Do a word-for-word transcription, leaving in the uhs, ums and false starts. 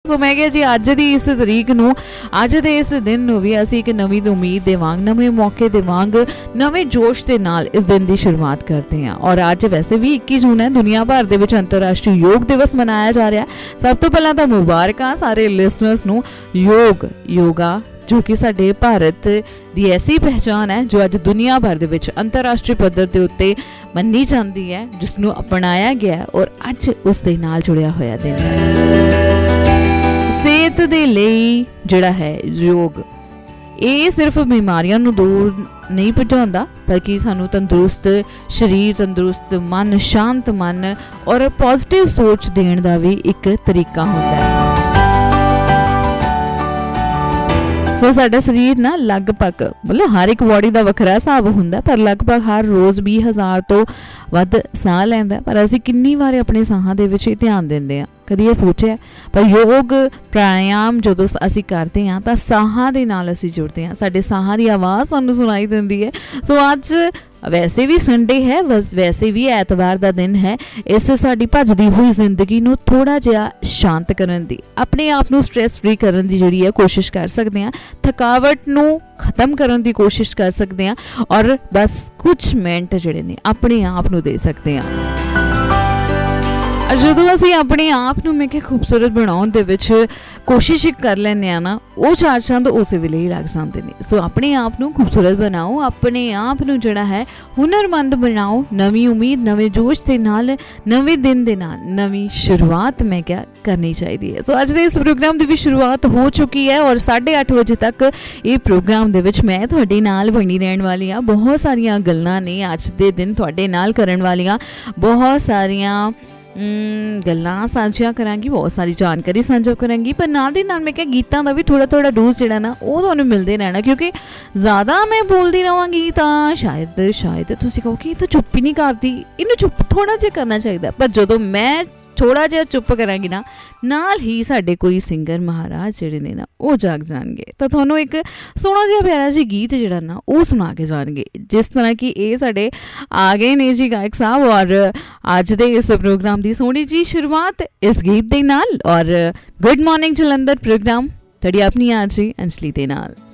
सो मैं क्या जी अज की इस तरीक नूं अज दे इस दिन नूं भी असीं एक नवीं उम्मीद दे वांग नवें मौके दे वांग नवें जोश दे नाल इस दिन की शुरुआत करते हैं। और अज वैसे भी इक्कीस जून है, दुनिया भर दे विच अंतरराष्ट्रीय योग दिवस मनाया जा रहा है। सब तो पहला तो मुबारकां सारे लिसनर्स नूं। योग योगा जो कि साडे भारत दी ऐसी पहचान है जो अज दुनिया भर दे विच अंतरराष्ट्रीय पद्धर दे उत्ते मन्नी जाती है, जिसनूं अपनाया गया है और अज उस दे नाल जुड़िया होया दिन है। सेहत दे लई जिहड़ा है योग ये सिर्फ बीमारियां नूं दूर नहीं पहुंचाता, बल्कि सानू तंदुरुस्त शरीर, तंदुरुस्त मन, शांत मन और पॉजिटिव सोच देण दा भी एक तरीका होता है। सो साडा शरीर ना लगभग मतलब हर एक बॉडी का वखरा हिसाब हुंदा, पर लगभग हर रोज़ बीस हज़ार तो वध साह लैंदा। पर असीं किन्नी वार अपने साहां दे विच ध्यान दिंदे आ, कदी ये सोचिਆ? पर योग प्राणायाम जदों असीं करते हैं तो साहां दे नाल असीं जुड़ते हैं, साडे साहां दी आवाज़ सानूं सुनाई दिंदी है। सो अज वैसे भी संडे है, बस वैसे भी ऐतवार का दिन है। इस साडी भजदी हुई जिंदगी नूं थोड़ा जिहा शांत करन दी, अपने आप नूं स्ट्रैस फ्री करन दी जिहड़ी है कोशिश कर सकते हैं, थकावट नूं खत्म करन दी कोशिश कर सकते हैं और बस कुछ मिनट जिहड़े ने अपने आप नूं दे सकते हैं। ਜਦੋਂ ਅਸੀਂ ਆਪਣੇ ਆਪ ਨੂੰ ਮੈਂ ਕਿ खूबसूरत ਬਣਾਉਣ ਦੇ ਵਿੱਚ कोशिश कर ਲੈਂਦੇ ਆ ਨਾ, ਉਹ ਚਾਰ ਚੰਦ ਉਸੇ ਵੇਲੇ ਹੀ ਲੱਗ ਜਾਂਦੇ ਨੇ। ਸੋ ਆਪਣੇ ਆਪ ਨੂੰ खूबसूरत ਬਣਾਓ, ਆਪਣੇ ਆਪ ਨੂੰ ਜਿਹੜਾ ਹੈ ਹੁਨਰਮੰਦ ਬਣਾਓ, ਨਵੀਂ ਉਮੀਦ, ਨਵੇਂ ਜੋਸ਼ ਦੇ ਨਾਲ, ਨਵੇਂ ਦਿਨ ਦੇ ਨਾਲ ਨਵੀਂ ਸ਼ੁਰੂਆਤ ਮੈਂ ਕਿਹਾ करनी चाहिए। सो अज दे इस प्रोग्राम की भी शुरुआत हो चुकी है और साढ़े अठ बजे तक ये प्रोग्राम दे विच मैं तुहाडे नाल बनी रहने वाली हाँ। बहुत सारिया गल्लां ने अज दे दिन तुहाडे नाल करन वालियां, बहुत सारिया गल्लां साझियां करांगी, बहुत सारी जानकारी साझा करांगी, पर नाल दी नाल मैं क्या गीतां दा भी थोड़ा थोड़ा डोज जिहड़ा ना वो तुहानूं मिलदे रहना, क्योंकि ज़्यादा मैं बोलदी रहांगी तां शायद शायद तुसीं कहो कि तो चुप ही नहीं करदी, इनूं चुप थोड़ा जिहा करना चाहिए। पर जदों मैं थोड़ा जिहा चुप करांगी ना, नाल ही साडे कोई सिंगर महाराज जिहड़े ने ना वो जाग जाणगे, तो तुहानूं एक सोहना जिहा प्यारा जिहा गीत जिहड़ा ना वो सुना के जाणगे, जिस तरह कि ये साडे आ गए ने जी गायक साहब। और अज दे इस प्रोग्राम की सोहनी जी शुरुआत इस गीत दे नाल। और गुड मॉर्निंग जलंधर प्रोग्राम तुहाडी अपनी आरजी अंजलि दे नाल।